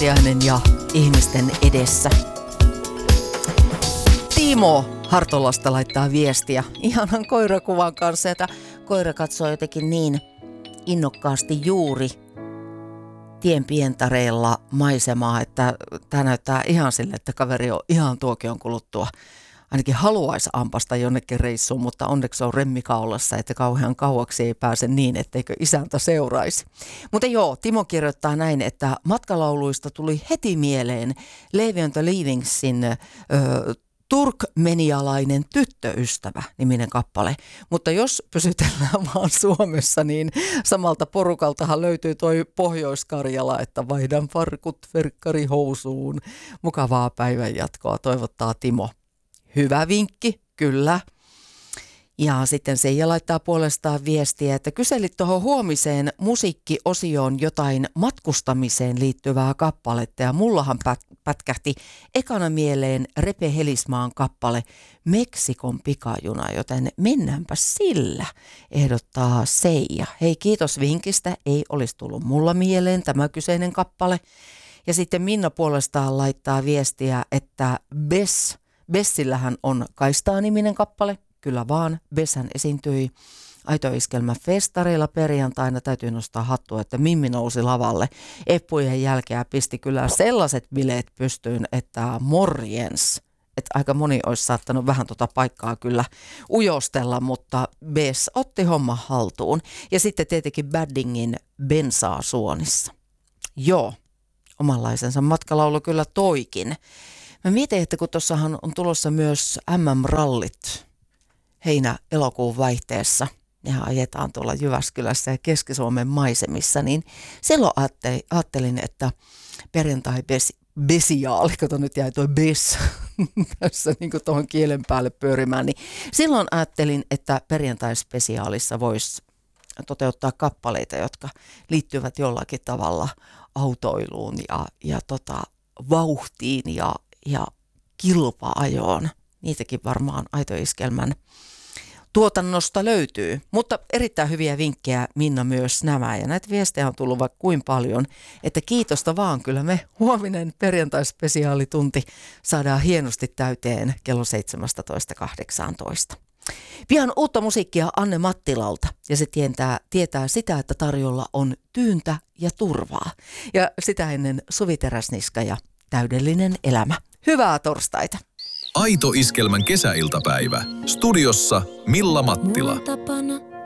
Vartiainen ja ihmisten edessä. Timo Hartolasta laittaa viestiä ihanan koirakuvan kanssa, että koira katsoo jotenkin niin innokkaasti juuri tien pientareella maisemaa, että tämä näyttää ihan sille, että kaveri on ihan tuokion kuluttua. Ainakin haluaisi ampasta jonnekin reissuun, mutta onneksi on remmikaulassa, että kauhean kauaksi ei pääse niin, etteikö isäntä seuraisi. Mutta joo, Timo kirjoittaa näin, että matkalauluista tuli heti mieleen Levi and the Leavingsin turkmenialainen tyttöystävä -niminen kappale. Mutta jos pysytellään vaan Suomessa, niin samalta porukaltahan löytyy toi Pohjois-Karjala, että vaihdan farkut verkkarihousuun. Mukavaa päivänjatkoa, toivottaa Timo. Hyvä vinkki, kyllä. Ja sitten Seija laittaa puolestaan viestiä, että kyselit tuohon huomiseen musiikkiosioon jotain matkustamiseen liittyvää kappaletta. Ja mullahan pätkähti ekana mieleen Repe Helismaan kappale Meksikon pikajuna, joten mennäänpä sillä, ehdottaa Seija. Hei, kiitos vinkistä, ei olisi tullut mulla mieleen tämä kyseinen kappale. Ja sitten Minna puolestaan laittaa viestiä, että Bessillähän on Kaistaa-niminen kappale. Kyllä vaan, Besshän esiintyi Aito-iskelmän festareilla perjantaina. Täytyy nostaa hattua, että Mimmi nousi lavalle eppujen jälkeen ja pisti kyllä sellaiset bileet pystyyn, että morjens. Että aika moni olisi saattanut vähän tuota paikkaa kyllä ujostella, mutta Bess otti homma haltuun. Ja sitten tietenkin Baddingin Bensaa suonissa. Joo, omanlaisensa matkalaulu kyllä toikin. Mä mietin, että kun tuossahan on tulossa myös MM-rallit heinä-elokuun vaihteessa, nehän ajetaan tuolla Jyväskylässä ja Keski-Suomen maisemissa, niin silloin ajattelin, että perjantai-besiaali, kato nyt jäi tuo bes tässä niin kuin tuohon kielen päälle pyörimään, niin silloin ajattelin, että perjantai-spesiaalissa voisi toteuttaa kappaleita, jotka liittyvät jollakin tavalla autoiluun ja vauhtiin ja kilpa-ajoon. Niitäkin varmaan Aito-iskelmän tuotannosta löytyy. Mutta erittäin hyviä vinkkejä, Minna, myös nämä. Ja näitä viestejä on tullut vaikka kuin paljon, että kiitosta vaan. Kyllä me huominen perjantai-spesiaalitunti saadaan hienosti täyteen kello 17.18. Pian uutta musiikkia Anne Mattilalta, ja se tietää sitä, että tarjolla on tyyntä ja turvaa. Ja sitä ennen Suvi Teräsniska ja Täydellinen elämä. Hyvää torstaita! Aito-iskelmän kesäiltapäivä. Studiossa Milla Mattila.